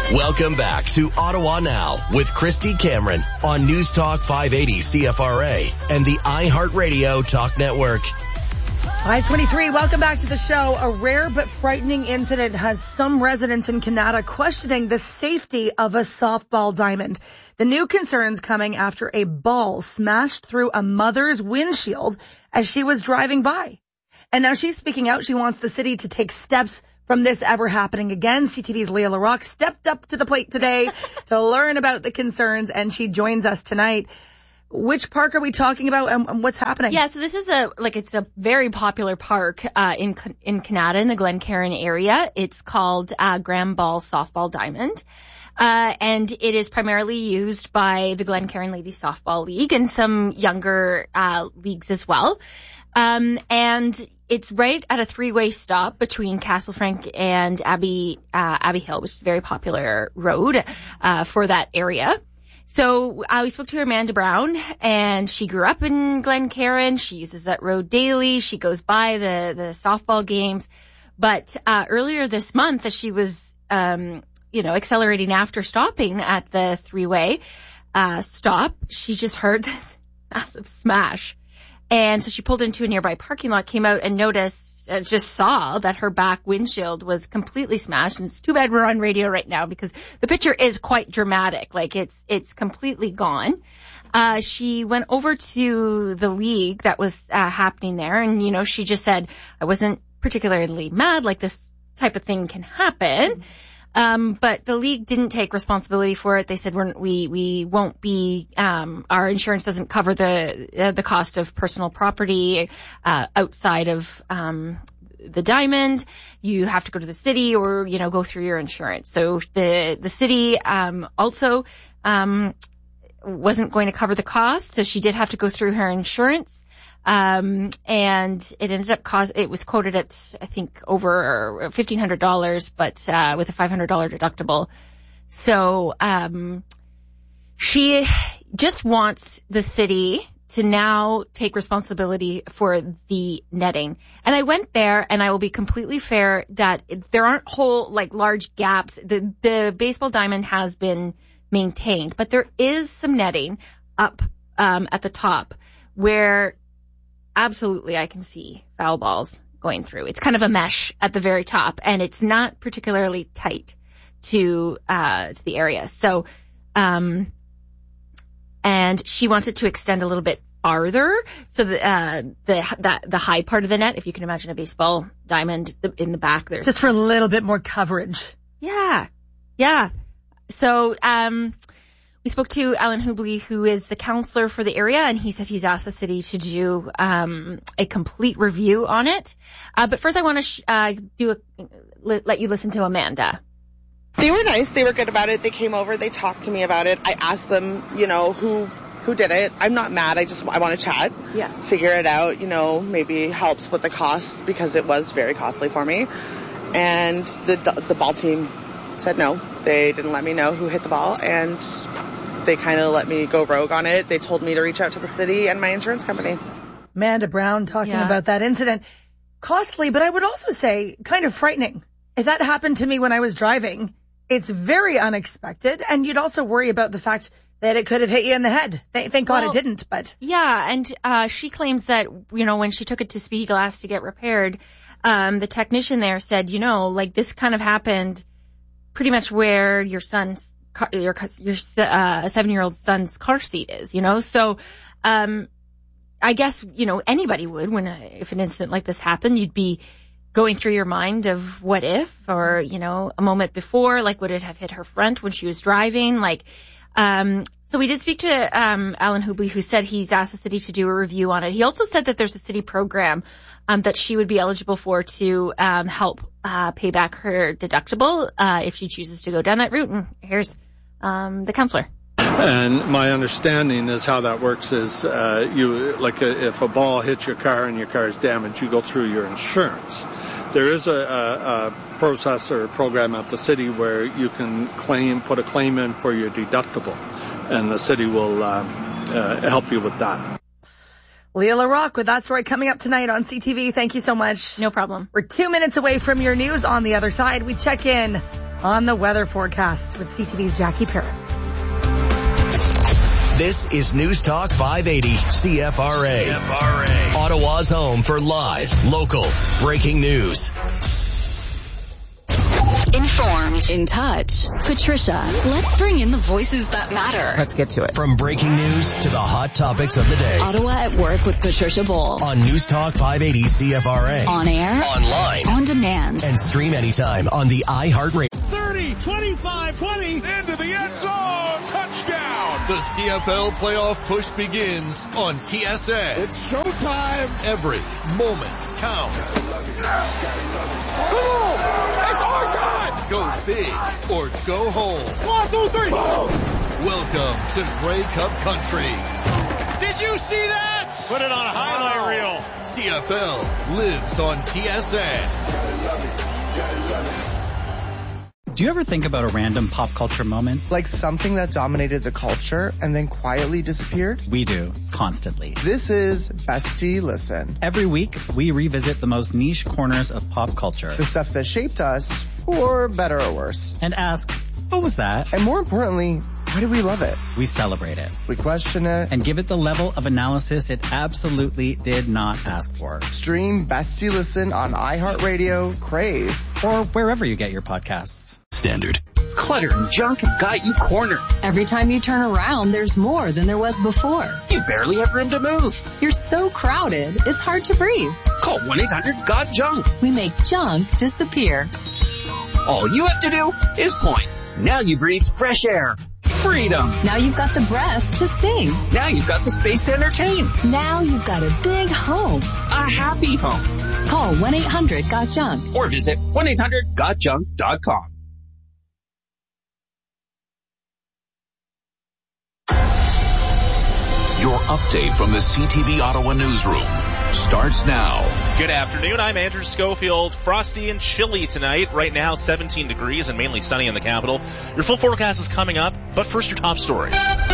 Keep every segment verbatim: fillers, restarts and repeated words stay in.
Welcome back to Ottawa Now with Christy Cameron on News Talk five eighty C F R A and the iHeartRadio Talk Network. five twenty-three, welcome back to the show. A rare but frightening incident has some residents in Canada questioning the safety of a softball diamond. The new concerns coming after a ball smashed through a mother's windshield as she was driving by. And now she's speaking out. She wants the city to take steps from this ever happening again. C T V's Leah LaRocque stepped up to the plate today to learn about the concerns, and she joins us tonight. Which park are we talking about, and what's happening? Yeah, so this is a, like, it's a very popular park uh, in in Canada, in the Glencairn area. It's called uh, Graham Ball Softball Diamond. Uh, and it is primarily used by the Glencairn Ladies Softball League and some younger uh, leagues as well. Um, and it's right at a three-way stop between Castlefranc and Abbey, uh, Abbey Hill, which is a very popular road, uh, for that area. So, uh, we spoke to Amanda Brown, and she grew up in Glencairn. She uses that road daily. She goes by the, the softball games. But, uh, earlier this month, as she was, um, you know, accelerating after stopping at the three-way, uh, stop, she just heard this massive smash. And so she pulled into a nearby parking lot, came out and noticed, uh, just saw that her back windshield was completely smashed. And it's too bad we're on radio right now because the picture is quite dramatic. Like it's, it's completely gone. Uh, she went over to the league that was uh, happening there. And, you know, she just said, I wasn't particularly mad, like this type of thing can happen. Mm-hmm. Um, but the league didn't take responsibility for it. They said we're, we we won't be. Um, our insurance doesn't cover the uh, the cost of personal property uh, outside of um, the diamond. You have to go to the city or you know go through your insurance. So the the city um, also um, wasn't going to cover the cost. So she did have to go through her insurance. Um, and it ended up cost, it was quoted at, I think, over fifteen hundred dollars, but, uh, with a five hundred dollars deductible. So, um, she just wants the city to now take responsibility for the netting. And I went there, and I will be completely fair that there aren't whole, like, large gaps. The, the baseball diamond has been maintained, but there is some netting up, um, at the top where absolutely I can see foul balls going through. It's kind of a mesh at the very top, and it's not particularly tight to uh to the area. So um and she wants it to extend a little bit farther, so the uh the that the high part of the net, if you can imagine a baseball diamond in the back, there's just for a little bit more coverage. Yeah. Yeah. So um we spoke to Alan Hubley, who is the counselor for the area, and he said he's asked the city to do um, a complete review on it. Uh, but first, I want to sh- uh, do a, let, let you listen to Amanda. They were nice. They were good about it. They came over. They talked to me about it. I asked them, you know, who who did it. I'm not mad. I just I want to chat. Yeah. Figure it out. You know, maybe helps with the cost because it was very costly for me. And the the ball team said no. They didn't let me know who hit the ball, and they kind of let me go rogue on it. They told me to reach out to the city and my insurance company. Amanda Brown talking yeah. about that incident. Costly, but I would also say kind of frightening. If that happened to me when I was driving, it's very unexpected. And you'd also worry about the fact that it could have hit you in the head. Th- thank God well, it didn't, but. Yeah, and uh she claims that, you know, when she took it to Speedy Glass to get repaired, um the technician there said, you know, like this kind of happened pretty much where your son's Car, your your uh, seven-year-old son's car seat is, you know. So, um, I guess you know anybody would when a, if an incident like this happened, you'd be going through your mind of what if, or you know, a moment before, like would it have hit her front when she was driving, like. Um, so we did speak to um, Alan Hubley, who said he's asked the city to do a review on it. He also said that there's a city program um, that she would be eligible for to um, help uh, pay back her deductible uh, if she chooses to go down that route. And here's Um, the counselor. And my understanding is how that works is uh, you like a, if a ball hits your car and your car is damaged, you go through your insurance. There is a, a, a process or a program at the city where you can claim, put a claim in for your deductible, and the city will um, uh, help you with that. Leah LaRocque with that story coming up tonight on C T V. Thank you so much. No problem. We're two minutes away from your news. On the other side, we check in on the weather forecast with C T V's Jackie Paris. This is News Talk five eighty C F R A. C F R A. Ottawa's home for live, local, breaking news. Informed, in touch. Patricia, let's bring in the voices that matter. Let's get to it. From breaking news to the hot topics of the day. Ottawa at Work with Patricia Bowl. On News Talk five eighty C F R A. On air. Online. On demand. And stream anytime on the iHeartRadio. thirty, twenty-five, twenty. Into the end zone. Touchdown. The C F L playoff push begins on T S N. It's showtime. Every moment counts. Come on. It's our time. Go big or go home. One, two, three. Welcome to Grey Cup Country. Did you see that? Put it on a highlight wow. reel. C F L lives on T S N. Do you ever think about a random pop culture moment? Like something that dominated the culture and then quietly disappeared? We do, constantly. This is Bestie Listen. Every week, we revisit the most niche corners of pop culture. The stuff that shaped us, for better or worse. And ask, what was that? And more importantly, why do we love it? We celebrate it. We question it. And give it the level of analysis it absolutely did not ask for. Stream Bestie Listen on iHeartRadio, Crave, or wherever you get your podcasts. Standard. Clutter and junk have got you cornered. Every time you turn around, there's more than there was before. You barely have room to move. You're so crowded, it's hard to breathe. Call one eight hundred got junk. We make junk disappear. All you have to do is point. Now you breathe fresh air. Freedom. Now you've got the breath to sing. Now you've got the space to entertain. Now you've got a big home. A happy home. Call one eight hundred got junk. Or visit one eight hundred got junk dot com. Your update from the C T V Ottawa newsroom starts now. Good afternoon. I'm Andrew Schofield. Frosty and chilly tonight. Right now, seventeen degrees and mainly sunny in the capital. Your full forecast is coming up, but first your top story.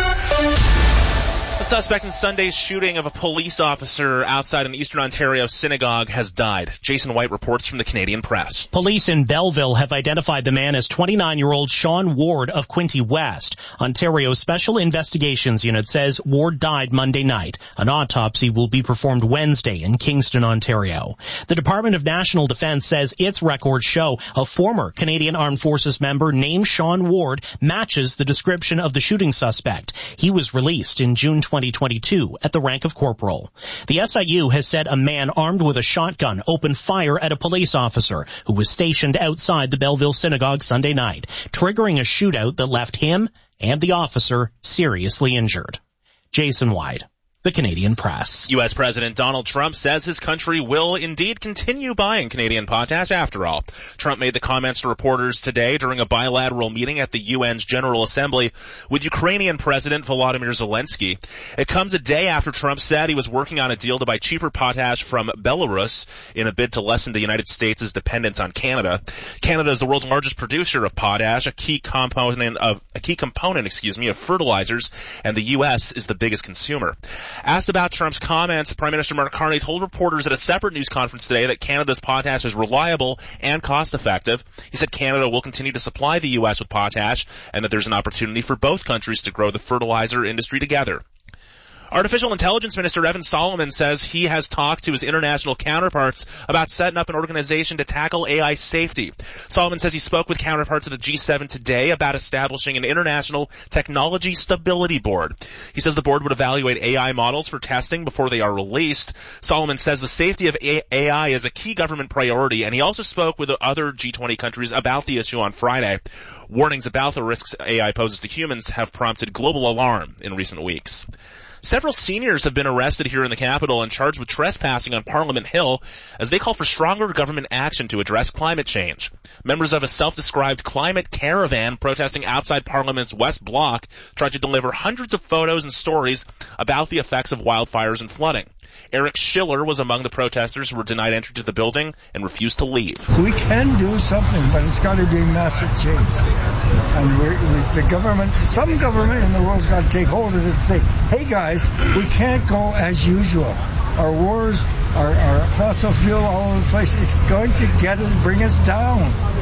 A suspect in Sunday's shooting of a police officer outside an Eastern Ontario synagogue has died. Jason White reports from the Canadian Press. Police in Belleville have identified the man as twenty-nine-year-old Sean Ward of Quinte West. Ontario's Special Investigations Unit says Ward died Monday night. An autopsy will be performed Wednesday in Kingston, Ontario. The Department of National Defence says its records show a former Canadian Armed Forces member named Sean Ward matches the description of the shooting suspect. He was released in June twenty twenty-two at the rank of corporal. The S I U has said a man armed with a shotgun opened fire at a police officer who was stationed outside the Belleville synagogue Sunday night, triggering a shootout that left him and the officer seriously injured. Jason White, the Canadian Press. U S President Donald Trump says his country will indeed continue buying Canadian potash after all. Trump made the comments to reporters today during a bilateral meeting at the U N's General Assembly with Ukrainian President Volodymyr Zelensky. It comes a day after Trump said he was working on a deal to buy cheaper potash from Belarus in a bid to lessen the United States' dependence on Canada. Canada is the world's largest producer of potash, a key component of a key component, excuse me, of fertilizers, and the U S is the biggest consumer. Asked about Trump's comments, Prime Minister Mark Carney told reporters at a separate news conference today that Canada's potash is reliable and cost-effective. He said Canada will continue to supply the U S with potash and that there's an opportunity for both countries to grow the fertilizer industry together. Artificial Intelligence Minister Evan Solomon says he has talked to his international counterparts about setting up an organization to tackle A I safety. Solomon says he spoke with counterparts at the G seven today about establishing an international technology stability board. He says the board would evaluate A I models for testing before they are released. Solomon says the safety of A I is a key government priority, and he also spoke with other G twenty countries about the issue on Friday. Warnings about the risks A I poses to humans have prompted global alarm in recent weeks. Several seniors have been arrested here in the capital and charged with trespassing on Parliament Hill as they call for stronger government action to address climate change. Members of a self-described climate caravan protesting outside Parliament's West Block tried to deliver hundreds of photos and stories about the effects of wildfires and flooding. Eric Schiller was among the protesters who were denied entry to the building and refused to leave. We can do something, but it's got to be massive change. And we're, we, the government, some government in the world's got to take hold of this thing. Hey guys, we can't go as usual. Our wars, our, our fossil fuel all over the place, it's going to get us, bring us down.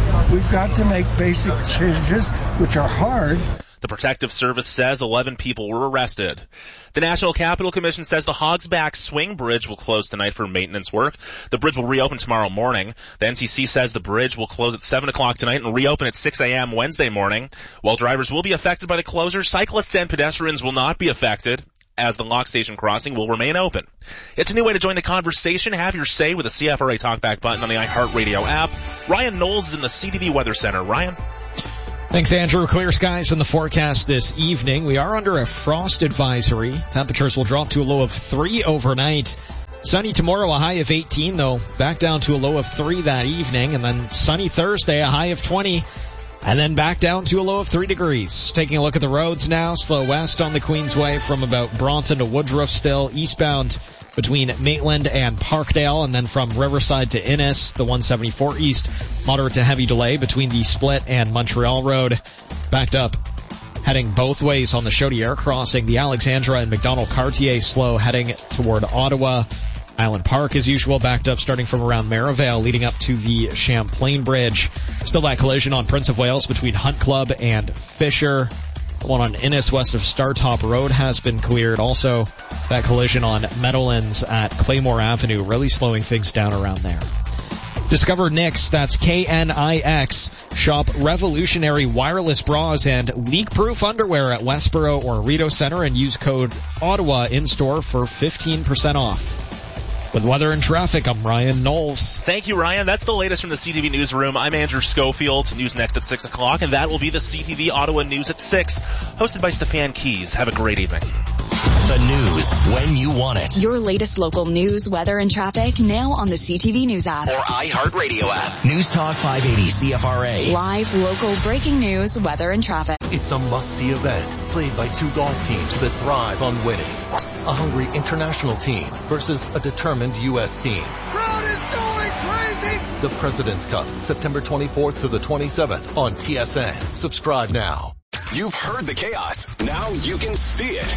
We've got to make basic changes, which are hard. The Protective Service says eleven people were arrested. The National Capital Commission says the Hogsback Swing Bridge will close tonight for maintenance work. The bridge will reopen tomorrow morning. The N C C says the bridge will close at seven o'clock tonight and reopen at six a.m. Wednesday morning. While drivers will be affected by the closure, cyclists and pedestrians will not be affected, as the Lock Station crossing will remain open. It's a new way to join the conversation. Have your say with the C F R A Talkback button on the iHeartRadio app. Ryan Knowles is in the C T V Weather Center. Ryan? Thanks, Andrew. Clear skies in the forecast this evening. We are under a frost advisory. Temperatures will drop to a low of three overnight. Sunny tomorrow, a high of eighteen, though back down to a low of three that evening. And then sunny Thursday, a high of twenty. And then back down to a low of three degrees. Taking a look at the roads now. Slow west on the Queensway from about Bronson to Woodruff still. Eastbound between Maitland and Parkdale. And then from Riverside to Innis, the one seventy-four east. Moderate to heavy delay between the Split and Montreal Road. Backed up. Heading both ways on the Chaudière crossing. The Alexandra and McDonald Cartier slow heading toward Ottawa. Island Park, as usual, backed up starting from around Merivale, leading up to the Champlain Bridge. Still that collision on Prince of Wales between Hunt Club and Fisher. The one on Innis west of Startop Road has been cleared. Also, that collision on Meadowlands at Claymore Avenue, really slowing things down around there. Discover Knix, that's K N I X. Shop revolutionary wireless bras and leak-proof underwear at Westboro or Rideau Center and use code Ottawa in-store for fifteen percent off. With weather and traffic, I'm Ryan Knowles. Thank you, Ryan. That's the latest from the C T V Newsroom. I'm Andrew Schofield. News next at six o'clock, and that will be the C T V Ottawa News at six, hosted by Stefan Keys. Have a great evening. The news when you want it. Your latest local news, weather, and traffic now on the C T V News app. Or iHeartRadio app. News Talk five eighty C F R A. Live, local, breaking news, weather, and traffic. It's a must-see event played by two golf teams that thrive on winning. A hungry international team versus a determined U S team. Crowd is going crazy! The President's Cup, September twenty-fourth to the twenty-seventh on T S N. Subscribe now. You've heard the chaos. Now you can see it.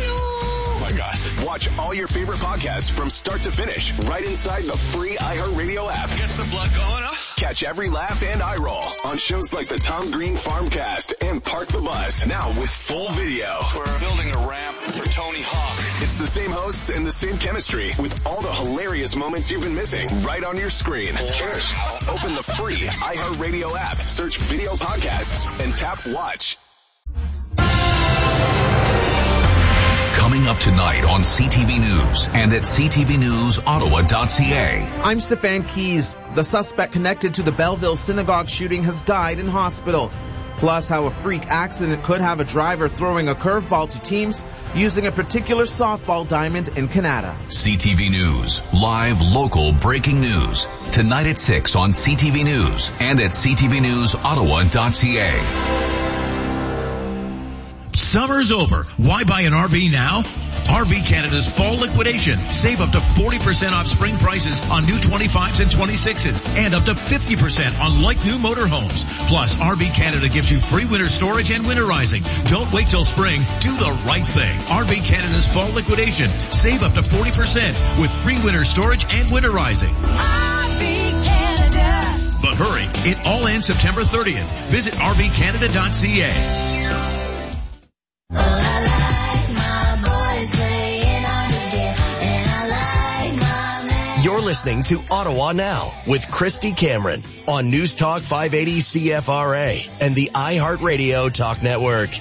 Oh my gosh. Watch all your favorite podcasts from start to finish right inside the free iHeartRadio app. Gets the blood going, huh? Catch every laugh and eye roll on shows like the Tom Green Farmcast and Park the Bus. Now with full video. We're building a ramp for Tony Hawk. It's the same hosts and the same chemistry with all the hilarious moments you've been missing right on your screen. Cheers. Open the free iHeartRadio app, search video podcasts, and tap watch. Coming up tonight on C T V News and at c t v news ottawa dot c a. I'm Stefan Keys. The suspect connected to the Belleville synagogue shooting has died in hospital. Plus how a freak accident could have a driver throwing a curveball to teams using a particular softball diamond in Canada. C T V News. Live, local, breaking news. Tonight at six on C T V News and at c t v news ottawa dot c a. Summer's over. Why buy an R V now? R V Canada's fall liquidation. Save up to forty percent off spring prices on new twenty-fives and twenty-sixes and up to fifty percent on like new motorhomes. Plus, R V Canada gives you free winter storage and winterizing. Don't wait till spring. Do the right thing. R V Canada's fall liquidation. Save up to forty percent with free winter storage and winterizing. R V Canada. But hurry, it all ends September thirtieth. Visit r v canada dot c a. Oh, I like my boys playing on the game, and I like my man. You're listening to Ottawa Now with Christy Cameron on News Talk five eighty C F R A and the iHeartRadio Talk Network.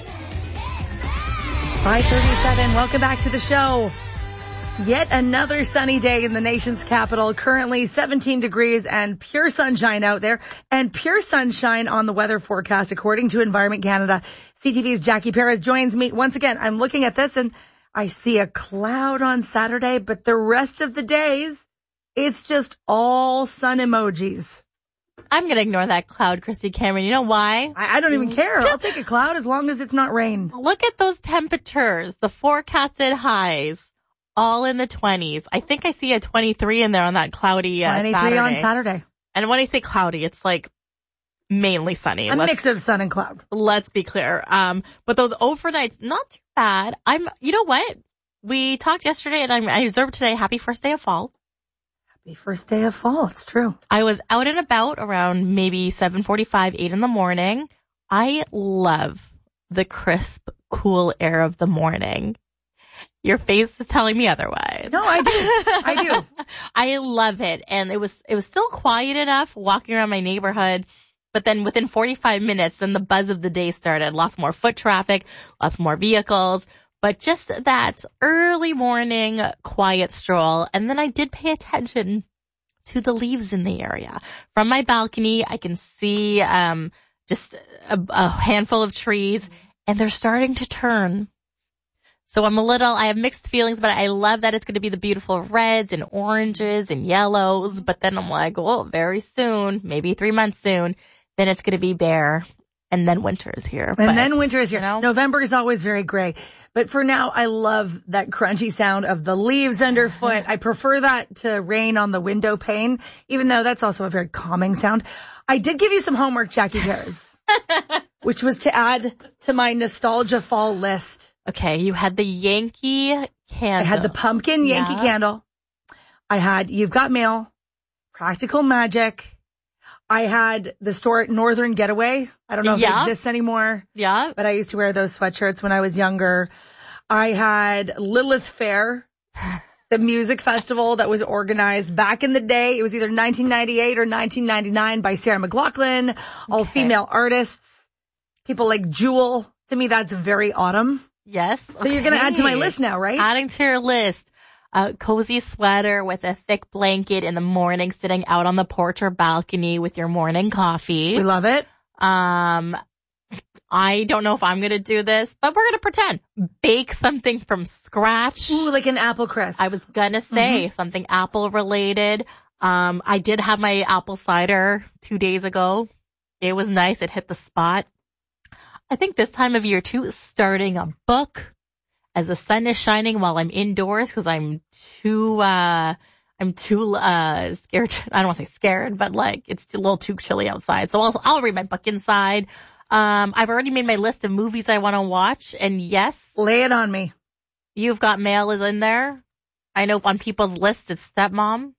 five thirty-seven, welcome back to the show. Yet another sunny day in the nation's capital. Currently seventeen degrees and pure sunshine out there, and pure sunshine on the weather forecast according to Environment Canada. C T V's Jackie Perez joins me once again. I'm looking at this and I see a cloud on Saturday, but the rest of the days, it's just all sun emojis. I'm going to ignore that cloud, Christy Cameron. You know why? I, I don't even care. I'll take a cloud as long as it's not rain. Look at those temperatures, the forecasted highs. All in the twenties. I think I see a twenty-three in there on that cloudy uh, twenty-three Saturday. on Saturday. And when I say cloudy, it's like mainly sunny. A let's, mix of sun and cloud. Let's be clear. Um, but those overnights, not too bad. I'm, you know what? We talked yesterday and I'm, I observed today, happy first day of fall. The first day of fall. It's true. I was out and about around maybe seven forty-five, eight in the morning. I love the crisp, cool air of the morning. Your face is telling me otherwise. No, I do. I do. I love it. And it was, it was still quiet enough walking around my neighborhood. But then within forty-five minutes, then the buzz of the day started. Lots more foot traffic, lots more vehicles, but just that early morning quiet stroll. And then I did pay attention to the leaves in the area. From my balcony, I can see, um, just a, a handful of trees, and they're starting to turn. So I'm a little, I have mixed feelings, but I love that it's going to be the beautiful reds and oranges and yellows. But then I'm like, oh, very soon, maybe three months soon, then it's going to be bare. And then winter is here. And but, then winter is here. You know? November is always very gray. But for now, I love that crunchy sound of the leaves underfoot. I prefer that to rain on the window pane, even though that's also a very calming sound. I did give you some homework, Jackie Harris, which was to add to my nostalgia fall list. Okay, you had the Yankee candle. I had the pumpkin Yankee yeah. candle. I had You've Got Mail, Practical Magic. I had the store Northern Getaway. I don't know if yeah. it exists anymore. Yeah. But I used to wear those sweatshirts when I was younger. I had Lilith Fair, the music festival that was organized back in the day. It was either nineteen ninety-eight or nineteen ninety-nine by Sarah McLachlan, all Okay. female artists, people like Jewel. To me, that's very autumn. Yes. So you're going to add to my list now, right? Adding to your list. A cozy sweater with a thick blanket in the morning, sitting out on the porch or balcony with your morning coffee. We love it. Um, I don't know if I'm going to do this, but we're going to pretend. Bake something from scratch. Ooh, like an apple crisp. I was going to say Mm-hmm. something apple related. Um, I did have my apple cider two days ago. It was nice. It hit the spot. I think this time of year too, starting a book as the sun is shining while I'm indoors because I'm too, uh, I'm too, uh, scared. I don't want to say scared, but like it's a little too chilly outside. So I'll, I'll read my book inside. Um, I've already made my list of movies I want to watch. And yes, lay it on me. You've Got Mail is in there. I know on people's list it's Stepmom.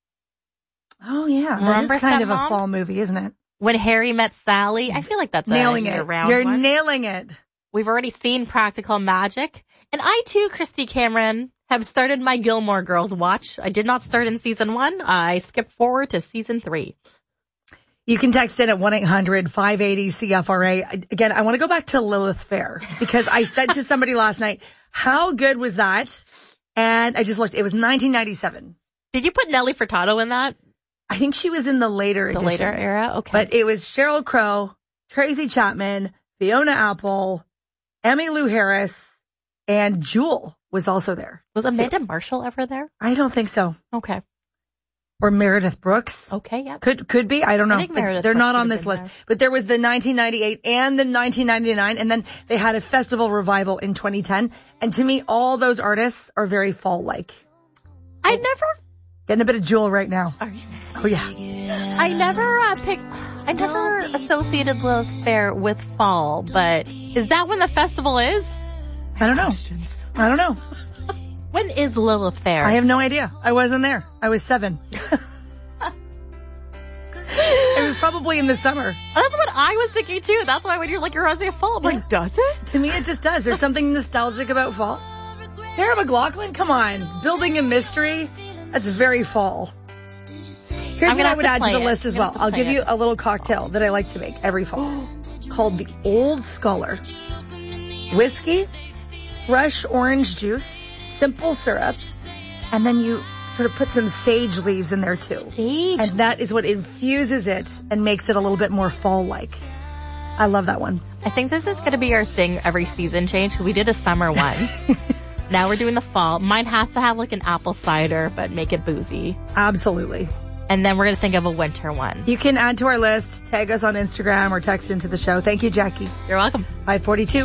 Oh yeah. Remember That is kind of a Stepmom? fall movie, isn't it? When Harry Met Sally. I feel like that's Nailing a it. year-round You're one. nailing it. We've already seen Practical Magic. And I too, Christy Cameron, have started my Gilmore Girls watch. I did not start in season one. I skipped forward to season three. You can text in at one eight hundred five eight zero C F R A. Again, I want to go back to Lilith Fair because I said to somebody last night, how good was that? And I just looked. It was nineteen ninety-seven. Did you put Nelly Furtado in that? I think she was in the later The editions. later era? Okay. But it was Sheryl Crow, Tracy Chapman, Fiona Apple, Emmylou Harris, and Jewel was also there. Was Amanda Marshall ever there? I don't think so. Okay. Or Meredith Brooks. Okay, yeah. Could could be. I don't know. I think But Meredith they're Brooks not would on have this been list. there. But there was the nineteen ninety-eight and the nineteen ninety-nine, and then they had a festival revival in twenty ten. And to me, all those artists are very fall-like. I never... Getting a bit of Jewel right now. Are you? Oh, yeah. I never uh, picked... I never associated Lilith Fair with fall, but is that when the festival is? I don't know. I don't know. When is Lilith Fair? I have no idea. I wasn't there. I was seven. It was probably in the summer. That's what I was thinking too. That's why when you're like, you're Rosie fall, I'm like, does it? To me, it just does. There's something nostalgic about fall. Sarah McLachlan, come on. Building a mystery. That's very fall. Here's I'm what gonna I would have to add to the play it. list as I'm gonna well. have to I'll play give you it. a little cocktail that I like to make every fall called the Old Scholar. Whiskey, fresh orange juice, simple syrup, and then you sort of put some sage leaves in there too. Sage? And that is what infuses it and makes it a little bit more fall-like. I love that one. I think this is going to be our thing every season change. We did a summer one. Now we're doing the fall. Mine has to have like an apple cider, but make it boozy. Absolutely. And then we're going to think of a winter one. You can add to our list, tag us on Instagram or text into the show. Thank you, Jackie. You're welcome. five forty-two.